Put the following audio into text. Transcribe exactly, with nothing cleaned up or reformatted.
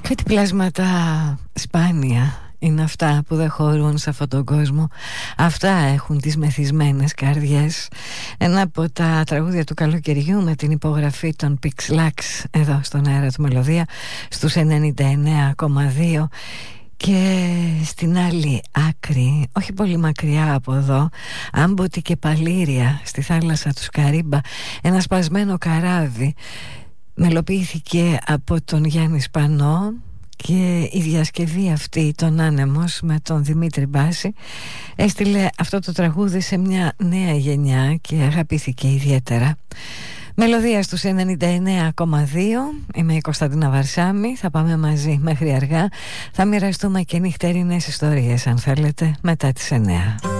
Κάτι πλάσματα σπάνια είναι αυτά που δεν χωρούν σε αυτόν τον κόσμο. Αυτά έχουν τις μεθυσμένες καρδιές. Ένα από τα τραγούδια του καλοκαιριού με την υπογραφή των Pixlax εδώ στον αέρα του Μελωδία στους ενενήντα εννέα κόμμα δύο. Και στην άλλη άκρη, όχι πολύ μακριά από εδώ, άμποτη και παλήρια στη θάλασσα του Καρύμπα, ένα σπασμένο καράβι μελοποιήθηκε από τον Γιάννη Σπανό. Και η διασκευή αυτή, τον Άνεμος, με τον Δημήτρη Μπάση, έστειλε αυτό το τραγούδι σε μια νέα γενιά και αγαπήθηκε ιδιαίτερα. Μελωδία στους ενενήντα εννέα κόμμα δύο. Είμαι η Κωνσταντίνα Βαρσάμη. Θα πάμε μαζί μέχρι αργά. Θα μοιραστούμε και νυχτερινές ιστορίες, αν θέλετε, μετά τις εννέα.